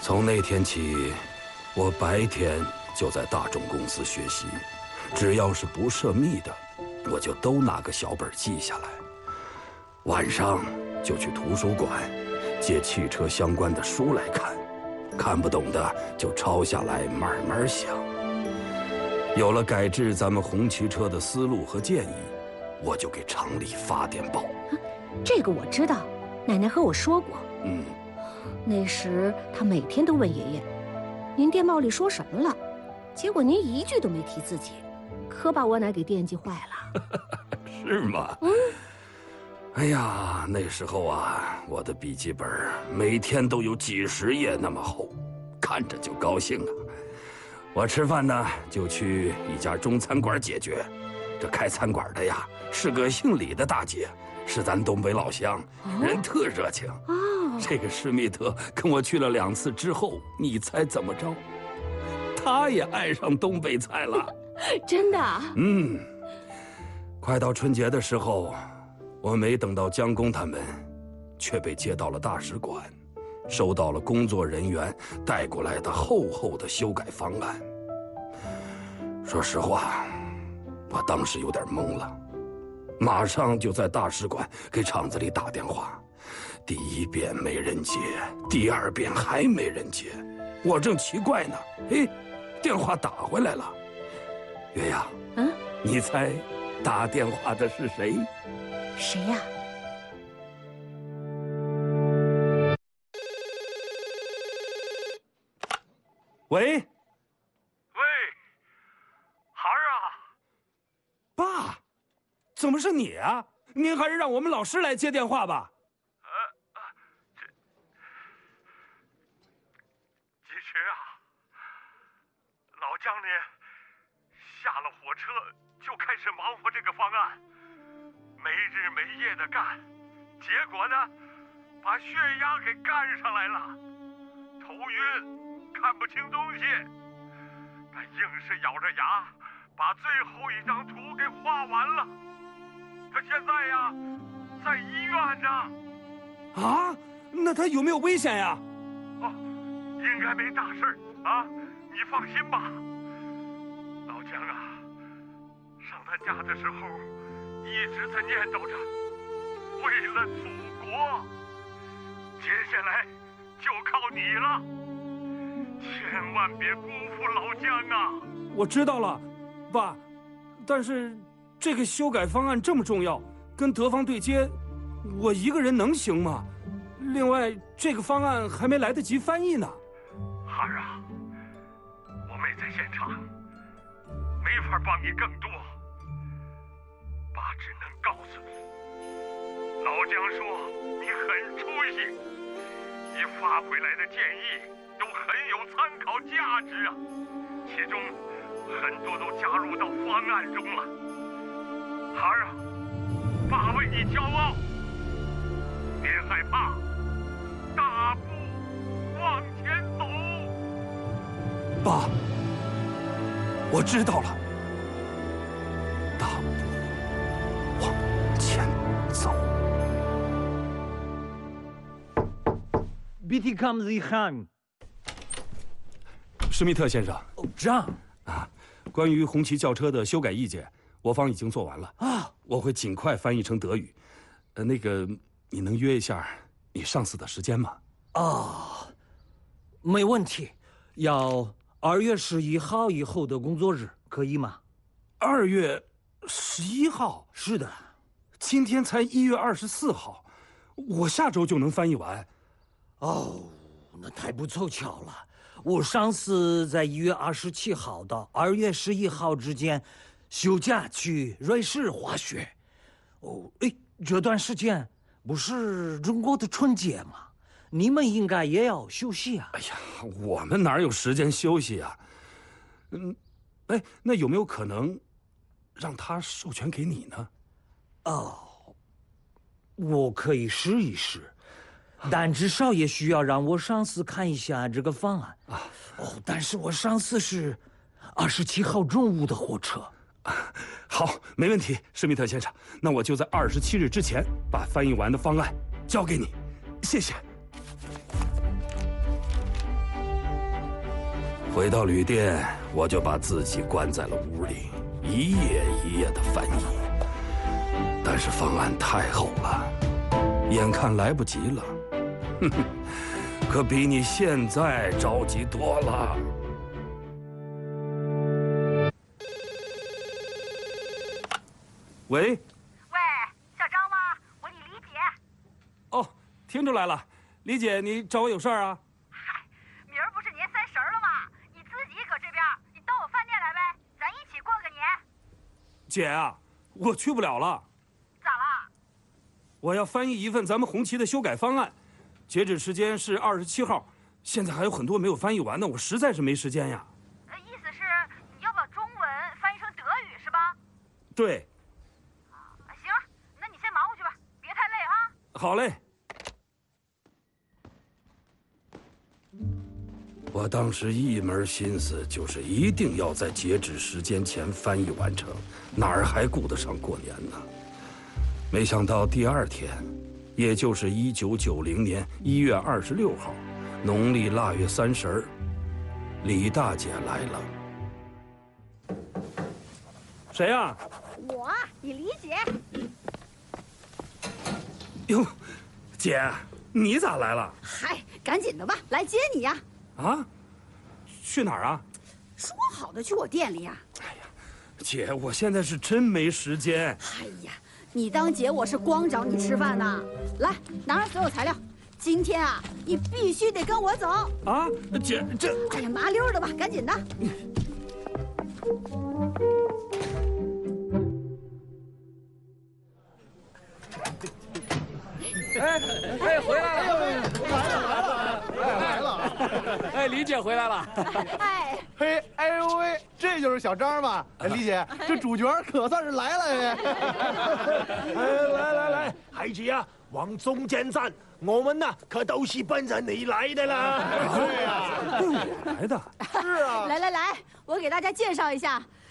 从那天起，我白天就在大众公司学习，只要是不涉密的，我就都拿个小本记下来。晚上就去图书馆借汽车相关的书来看，看不懂的就抄下来慢慢想。有了改制咱们红旗车的思路和建议，我就给厂里发电报。 这个我知道，奶奶和我说过。那时她每天都问爷爷：“您电报里说什么了？”结果您一句都没提自己，可把我奶给惦记坏了。 是吗？哎呀，那时候啊，我的笔记本每天都有几十页那么厚，看着就高兴啊。我吃饭呢，就去一家中餐馆解决。这开餐馆的呀，是个姓李的大姐，是咱东北老乡，人特热情。这个施密特跟我去了2次之后，你猜怎么着？他也爱上东北菜了。 真的？ 快到春节的时候，我没等到江工他们，却被接到了大使馆，收到了工作人员带过来的厚厚的修改方案。说实话，我当时有点懵了，马上就在大使馆给厂子里打电话。第1遍没人接，第2遍还没人接，我正奇怪呢，电话打回来了。月呀，你猜打电话的是谁？ 谁呀？ 喂， 孩儿啊！ 爸，怎么是你啊？您还是让我们老师来接电话吧。 其实啊，老姜呢，下了火车就开始忙活这个方案，没日没夜的干，结果呢，把血压给干上来了，头晕，看不清东西，他硬是咬着牙把最后一张图给画完了。他现在呀，在医院呢。 啊？那他有没有危险呀？ 应该没大事啊，你放心吧。老姜啊，上他家的时候一直在念叨着，为了祖国，接下来就靠你了，千万别辜负老姜啊！ 我知道了，爸，但是这个修改方案这么重要，跟德方对接，我一个人能行吗？另外，这个方案还没来得及翻译呢。 孩儿啊，我没在现场，没法帮你更多。爸只能告诉你，老姜说你很出息，你发回来的建议都很有参考价值啊，其中很多都加入到方案中了。孩儿啊，爸为你骄傲，别害怕，大步往前走。 爸，我知道了，大步往前走。 Bitte kommen Sie heim。 施密特先生。 John。 关于红旗轿车的修改意见，我方已经做完了啊， 我会尽快翻译成德语。那个，你能约一下你上司的时间吗？ 没问题，要2月11号以后的工作日，可以吗 ？2月11号？ 是的， 今天才1月24号，我下周就能翻译完。 那太不凑巧了。我上次在1月27号到2月11号之间休假去瑞士滑雪。这段时间不是中国的春节吗？你们应该也要休息啊。 哎呀，我们哪有时间休息啊？那有没有可能让他授权给你呢？ 我可以试一试。但至少也需要让我上司看一下这个方案但是我上司是27号中午的火车。 好，没问题，施密特先生，那我就在27日之前把翻译完的方案交给你，谢谢。 回到旅店，我就把自己关在了屋里，一页一页的翻译。但是方案太厚了，眼看来不及了，哼哼，可比你现在着急多了。喂， 小张吗？我李姐。 哦，听出来了，李姐，你找我有事儿啊？ 嗨，明儿不是年30了吗？你自己搁这边，你到我饭店来呗，咱一起过个年。 姐啊，我去不了了。 咋了？ 我要翻译一份咱们红旗的修改方案，截止时间是27号，现在还有很多没有翻译完呢，我实在是没时间呀。 意思是你要把中文翻译成德语是吧？ 对。 行，那你先忙活去吧，别太累啊。 好嘞。我当时一门心思就是一定要在截止时间前翻译完成，哪儿还顾得上过年呢？没想到第2天，也就是1990年1月26号，农历腊月30，李大姐来了。谁呀？ 我，你李姐。 哟，姐，你咋来了？ 嗨，赶紧的吧，来接你呀！ 啊？去哪儿啊？ 说好的去我店里呀。 哎呀，姐，我现在是真没时间。 哎呀，你当姐我是光找你吃饭呢。来，拿上所有材料。今天啊，你必须得跟我走。 啊，姐，这…… 哎呀，麻溜的吧，赶紧的。 哎，回来了！来了！哎，李姐回来了！ 哎， 嘿，哎呦喂，这就是小张吧？哎，李姐，这主角可算是来了哎！ 来，孩子呀，往中间站，我们呢可都是奔着你来的啦。 对呀， 对我来的。 是啊。 来，我给大家介绍一下，